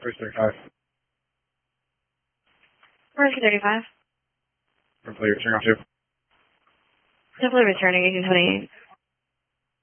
35. Where's 35? Hopefully you're turning off too. Simply returning 1828.